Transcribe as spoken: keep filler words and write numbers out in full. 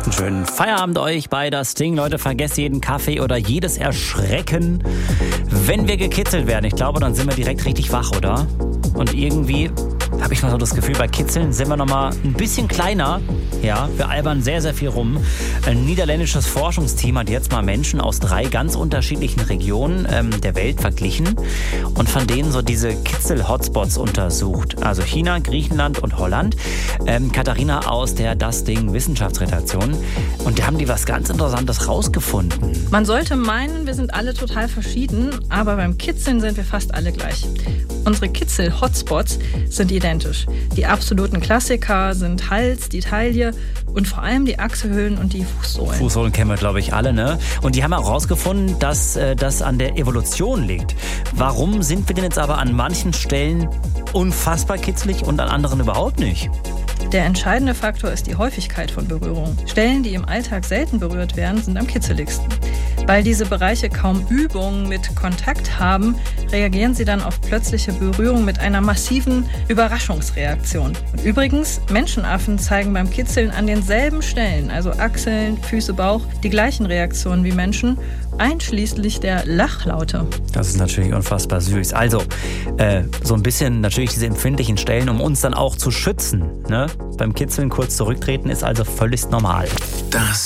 Einen schönen Feierabend euch bei das Ding. Leute, vergesst jeden Kaffee oder jedes Erschrecken, wenn wir gekitzelt werden. Ich glaube, dann sind wir direkt richtig wach, oder? Und irgendwie habe ich mal so das Gefühl, bei Kitzeln sind wir noch mal ein bisschen kleiner. Ja, wir albern sehr, sehr viel rum. Ein niederländisches Forschungsteam hat jetzt mal Menschen aus drei ganz unterschiedlichen Regionen ähm, der Welt verglichen und von denen so diese Kitzel-Hotspots untersucht. Also China, Griechenland und Holland. Ähm, Katharina aus der Das Ding Wissenschaftsredaktion. Und da haben die was ganz Interessantes rausgefunden. Man sollte meinen, wir sind alle total verschieden, aber beim Kitzeln sind wir fast alle gleich. Unsere Kitzel-Hotspots sind identisch. Die absoluten Klassiker sind Hals, die Taille und vor allem die Achselhöhlen und die Fußsohlen. Fußsohlen kennen wir, glaube ich, alle, ne? Und die haben auch herausgefunden, dass äh, das an der Evolution liegt. Warum sind wir denn jetzt aber an manchen Stellen unfassbar kitzlig und an anderen überhaupt nicht? Der entscheidende Faktor ist die Häufigkeit von Berührungen. Stellen, die im Alltag selten berührt werden, sind am kitzeligsten. Weil diese Bereiche kaum Übung mit Kontakt haben, reagieren sie dann auf plötzliche Berührung mit einer massiven Überraschungsreaktion. Und übrigens, Menschenaffen zeigen beim Kitzeln an denselben Stellen, also Achseln, Füße, Bauch, die gleichen Reaktionen wie Menschen, einschließlich der Lachlaute. Das ist natürlich unfassbar süß. Also, äh, so ein bisschen natürlich diese empfindlichen Stellen, um uns dann auch zu schützen. Ne? Beim Kitzeln kurz zurücktreten ist also völlig normal. Das